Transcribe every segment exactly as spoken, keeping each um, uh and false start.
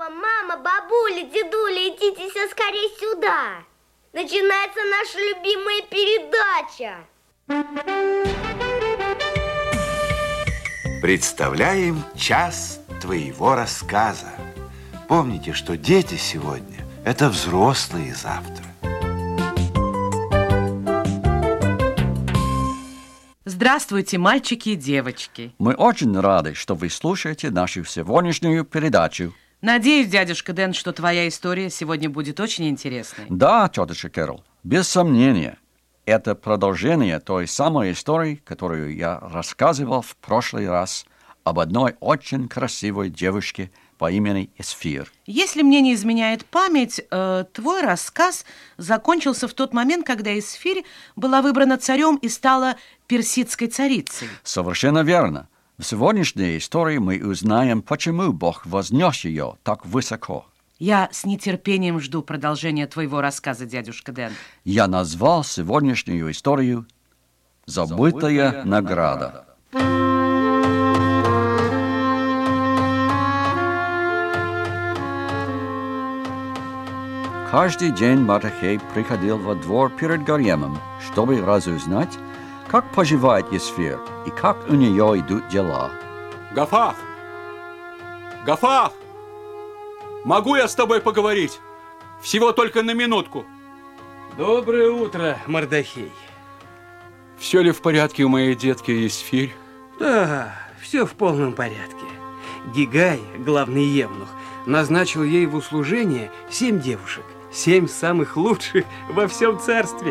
Папа, мама, бабуля, дедуля, идите все скорее сюда. Начинается наша любимая передача. Представляем час твоего рассказа. Помните, что дети сегодня – это взрослые завтра. Здравствуйте, мальчики и девочки. Мы очень рады, что вы слушаете нашу сегодняшнюю передачу. Надеюсь, дядюшка Дэн, что твоя история сегодня будет очень интересной. Да, тетушка Кэрол, без сомнения. Это продолжение той самой истории, которую я рассказывал в прошлый раз об одной очень красивой девушке по имени Эсфир. Если мне не изменяет память, э, твой рассказ закончился в тот момент, когда Эсфир была выбрана царем и стала персидской царицей. Совершенно верно. В сегодняшней истории мы узнаем, почему Бог вознес ее так высоко. Я с нетерпением жду продолжения твоего рассказа, дядюшка Дэн. Я назвал сегодняшнюю историю «Забытая, Забытая награда». Каждый день Мардахей приходил во двор перед гаремом, чтобы разузнать, как поживает Эсфир и как у нее идут дела. Гафах! Гафах! Могу я с тобой поговорить? Всего только на минутку. Доброе утро, Мардахей. Все ли в порядке у моей детки Эсфир? Да, все в полном порядке. Гигай, главный евнух, назначил ей в услужение семь девушек. Семь самых лучших во всем царстве.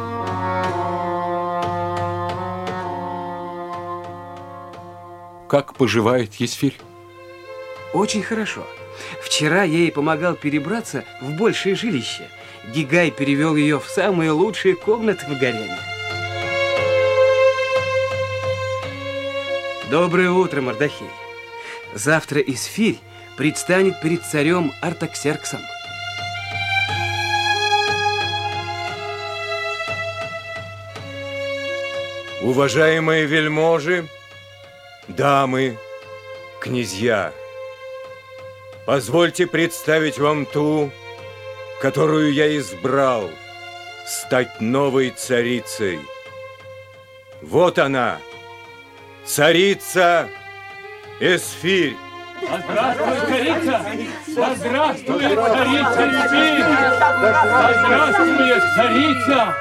Как поживает Эсфир? Очень хорошо. Вчера я ей помогал перебраться в большее жилище. Гигай перевел ее в самые лучшие комнаты в гареме. Доброе утро, Мардахей. Завтра Эсфир предстанет перед царем Артаксерксом. Уважаемые вельможи, дамы, князья, позвольте представить вам ту, которую я избрал стать новой царицей. Вот она, царица Эсфир. Здравствуй, царица! Здравствуй, царица Эсфир! Здравствуй, царица!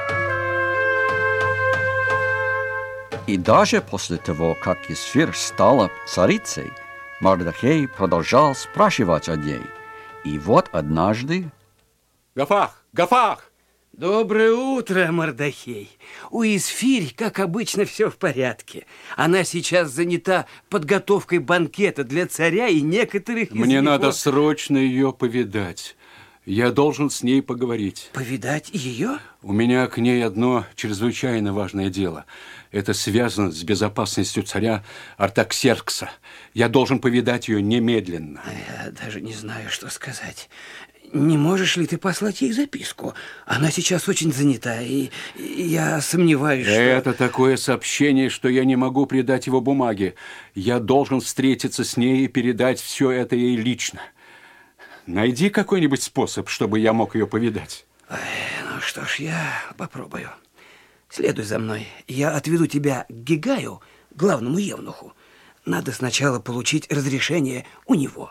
И даже после того, как Эсфир стала царицей, Мардахей продолжал спрашивать о ней. И вот однажды... Гафах! Гафах! Доброе утро, Мардахей. У Эсфир, как обычно, все в порядке. Она сейчас занята подготовкой банкета для царя и некоторых из Мне его... надо срочно ее повидать. Я должен с ней поговорить. Повидать ее? У меня к ней одно чрезвычайно важное дело. Это связано с безопасностью царя Артаксеркса. Я должен повидать ее немедленно. Я даже не знаю, что сказать. Не можешь ли ты послать ей записку? Она сейчас очень занята, и, и я сомневаюсь, что... Это такое сообщение, что я не могу придать его бумаге. Я должен встретиться с ней и передать все это ей лично. Найди какой-нибудь способ, чтобы я мог ее повидать. Ой, ну что ж, я попробую. Следуй за мной. Я отведу тебя к Гигаю, главному евнуху. Надо сначала получить разрешение у него.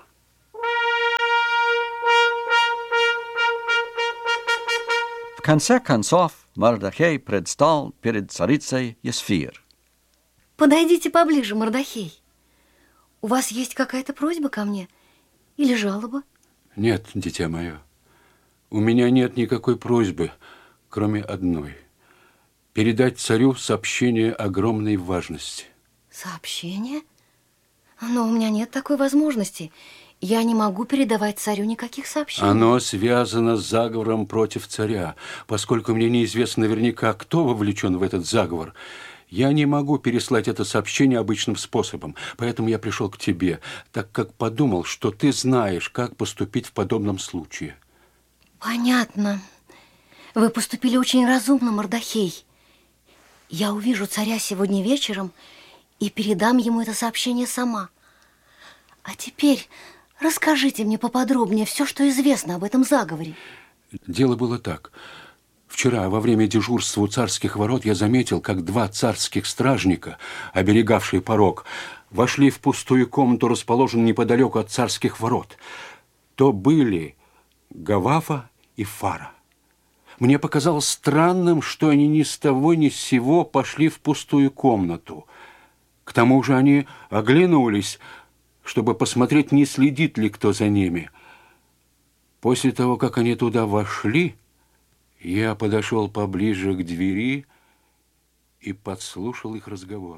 В конце концов, Мардахей предстал перед царицей Эсфир. Подойдите поближе, Мардахей. У вас есть какая-то просьба ко мне? Или жалоба? Нет, дитя мое. У меня нет никакой просьбы, кроме одной. Передать царю сообщение огромной важности. Сообщение? Но у меня нет такой возможности. Я не могу передавать царю никаких сообщений. Оно связано с заговором против царя. Поскольку мне неизвестно наверняка, кто вовлечен в этот заговор, я не могу переслать это сообщение обычным способом. Поэтому я пришел к тебе, так как подумал, что ты знаешь, как поступить в подобном случае. Понятно. Вы поступили очень разумно, Мардахей. Я увижу царя сегодня вечером и передам ему это сообщение сама. А теперь Расскажите мне поподробнее все, что известно об этом заговоре. Дело было так. Вчера во время дежурства у царских ворот я заметил, как два царских стражника, оберегавшие порог, вошли в пустую комнату, расположенную неподалеку от царских ворот. То были Гавафа и Фара. Мне показалось странным, что они ни с того ни с сего пошли в пустую комнату. К тому же они оглянулись, чтобы посмотреть, не следит ли кто за ними. После того, как они туда вошли, я подошел поближе к двери и подслушал их разговор.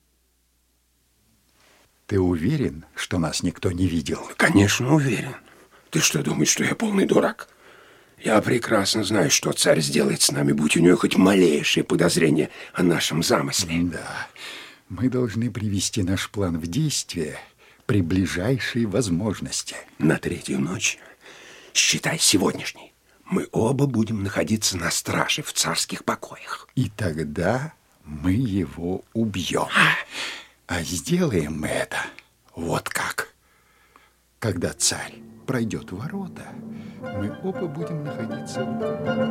Ты уверен, что нас никто не видел? Конечно, уверен. Ты что, думаешь, что я полный дурак? Я прекрасно знаю, что царь сделает с нами, будь у него хоть малейшее подозрение о нашем замысле. Да, мы должны привести наш план в действие при ближайшей возможности. На третью ночь, считай сегодняшней, мы оба будем находиться на страже в царских покоях. И тогда мы его убьем. А сделаем мы это вот как. Когда царь пройдет ворота, мы оба будем находиться в...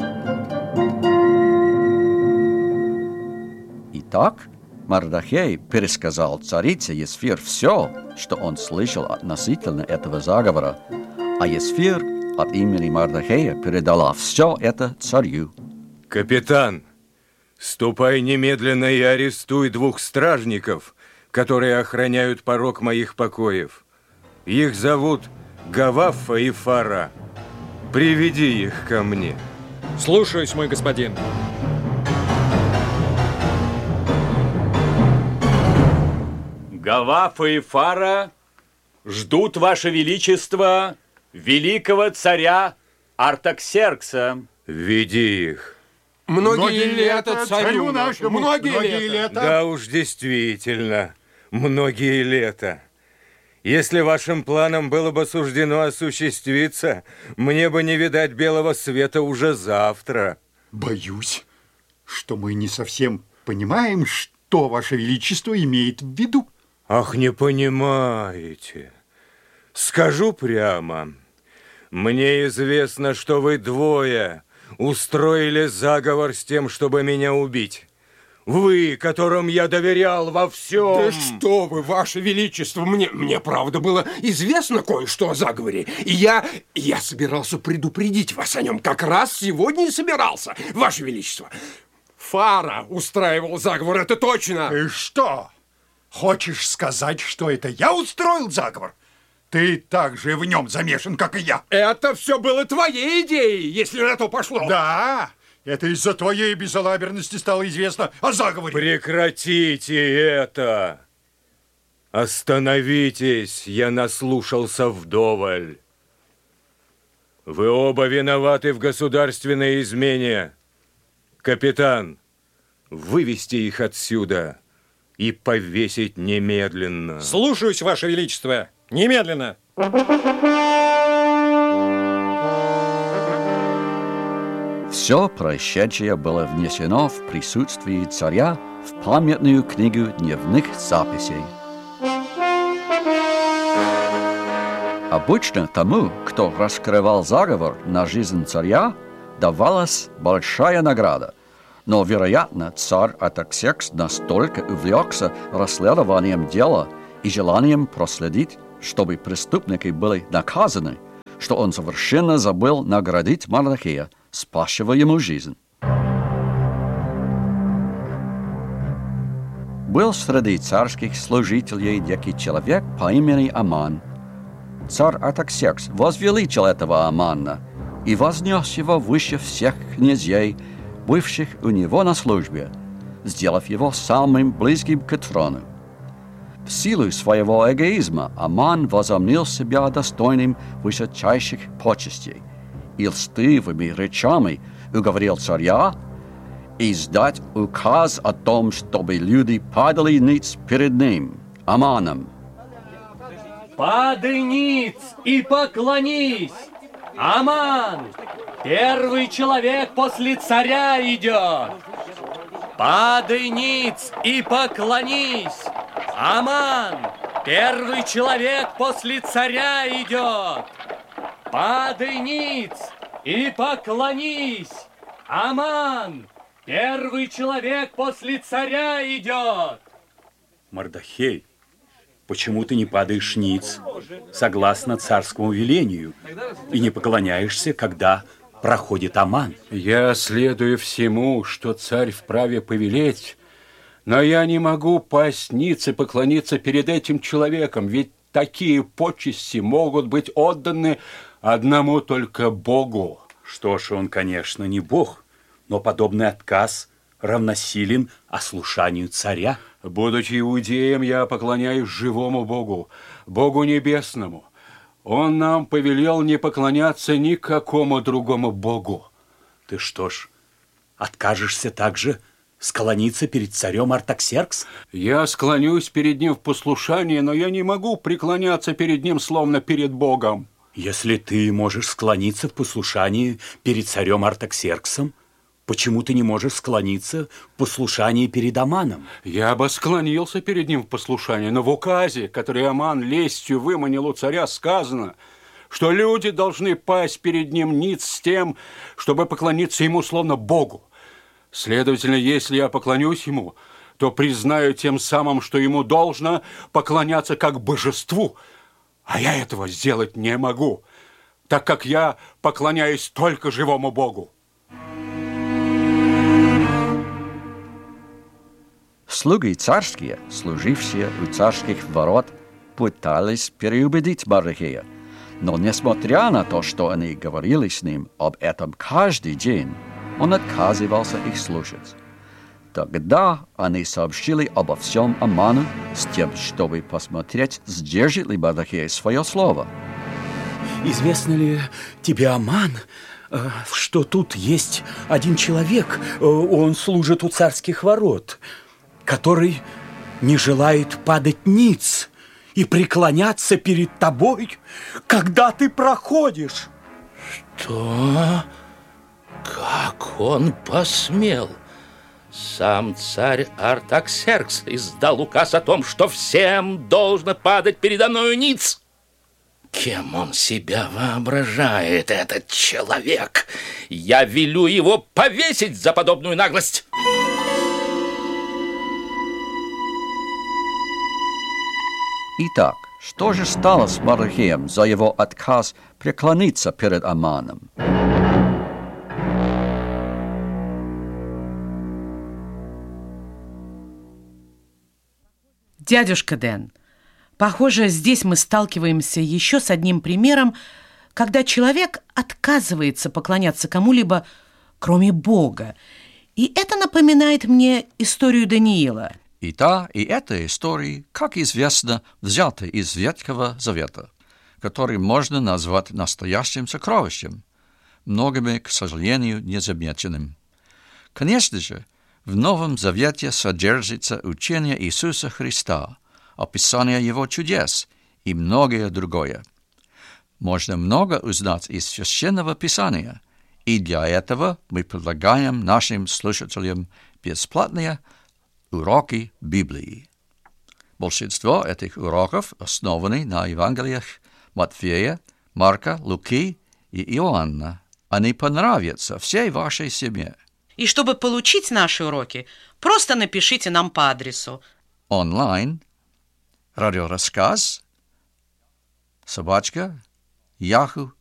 Итак, Мардахей пересказал царице Есфир все, что он слышал относительно этого заговора, а Есфир от имени Мардахея передала все это царю. Капитан, ступай немедленно и арестуй двух стражников, которые охраняют порог моих покоев. Их зовут Гавафа и Фара. Приведи их ко мне. Слушаюсь, мой господин. Гавафа и Фара ждут, Ваше Величество, великого царя Артаксеркса. Веди их. Многие, многие лета царю нашему. Многие, многие лета. лета. Да уж, действительно, многие лета. Если вашим планам было бы суждено осуществиться, мне бы не видать белого света уже завтра. Боюсь, что мы не совсем понимаем, что Ваше Величество имеет в виду. Ах, не понимаете. Скажу прямо. Мне известно, что вы двое устроили заговор с тем, чтобы меня убить. Вы, которым я доверял во всем. Да что вы, Ваше Величество, мне, мне правда было известно кое-что о заговоре. И я, я собирался предупредить вас о нем. Как раз сегодня и собирался, Ваше Величество. Фара устраивал заговор, это точно. И что? Хочешь сказать, что это я устроил заговор? Ты так же в нем замешан, как и я. Это все было твоей идеей, если на то пошло. Да. Это из-за твоей безалаберности стало известно о заговоре. Прекратите это! Остановитесь, я наслушался вдоволь. Вы оба виноваты в государственной измене. Капитан, вывести их отсюда и повесить немедленно. Слушаюсь, Ваше Величество. Немедленно. Все происшедшее было внесено в присутствии царя в памятную книгу дневных записей. Обычно тому, кто раскрывал заговор на жизнь царя, давалась большая награда. Но, вероятно, царь Артаксеркс настолько увлекся расследованием дела и желанием проследить, чтобы преступники были наказаны, что он совершенно забыл наградить Мардахея, спасшего ему жизнь. Был среди царских служителей некий человек по имени Аман. Царь Артаксеркс возвеличил этого Амана и вознес его выше всех князей, бывших у него на службе, сделав его самым близким к трону. В силу своего эгоизма Аман возомнил себя достойным высочайших почестей и льстивыми речами уговорил царя издать указ о том, чтобы люди падали ниц перед ним, Аманом. Падай ниц и поклонись! Аман, первый человек после царя идет! Падай ниц и поклонись! Аман, Первый человек после царя идет. Падай ниц и поклонись. Аман, первый человек после царя идет. Мардахей, почему ты не падаешь ниц, согласно царскому велению, и не поклоняешься, когда проходит Аман? Я следую всему, что царь вправе повелеть, но я не могу пасть ниц и поклониться перед этим человеком, ведь такие почести могут быть отданы одному только Богу. Что ж, он, конечно, не Бог, но подобный отказ равносилен ослушанию царя. Будучи иудеем, я поклоняюсь живому Богу, Богу небесному. Он нам повелел не поклоняться никакому другому Богу. Ты что ж, откажешься также склониться перед царем Артаксеркс? Я склонюсь перед ним в послушании, но я не могу преклоняться перед ним, словно перед Богом. Если ты можешь склониться в послушании перед царем Артаксерксом, почему ты не можешь склониться в послушании перед Аманом? Я бы склонился перед ним в послушании, но в указе, который Аман лестью выманил у царя, сказано, что люди должны пасть перед ним ниц с тем, чтобы поклониться ему словно Богу. Следовательно, если я поклонюсь ему, то признаю тем самым, что ему должно поклоняться как божеству, а я этого сделать не могу, так как я поклоняюсь только живому Богу. Слуги царские, служившие у царских ворот, пытались переубедить Мардахея. Но несмотря на то, что они говорили с ним об этом каждый день, он отказывался их слушать. Тогда они сообщили обо всем Аману с тем, чтобы посмотреть, сдержит ли Мардахей свое слово. Известно ли тебе, Аман, что тут есть один человек, он служит у царских ворот, который не желает падать ниц и преклоняться перед тобой, когда ты проходишь? Что? Как он посмел? Сам царь Артаксеркс издал указ о том, что всем должно падать передо мною ниц. Кем он себя воображает, этот человек? Я велю его повесить за подобную наглость. Итак, что же стало с Мардахеем за его отказ преклониться перед Аманом? Дядюшка Дэн, похоже, здесь мы сталкиваемся еще с одним примером, когда человек отказывается поклоняться кому-либо, кроме Бога. И это напоминает мне историю Даниила. И та, и эта история, как известно, взята из Ветхого Завета, который можно назвать настоящим сокровищем, многими, к сожалению, незамеченным. Конечно же, в Новом Завете содержится учение Иисуса Христа, описание Его чудес и многое другое. Можно много узнать из Священного Писания, и для этого мы предлагаем нашим слушателям бесплатные уроки Библии. Большинство этих уроков основаны на Евангелиях Матфея, Марка, Луки и Иоанна. Они понравятся всей вашей семье. И чтобы получить наши уроки, просто напишите нам по адресу онлайн радиорассказ собачка яху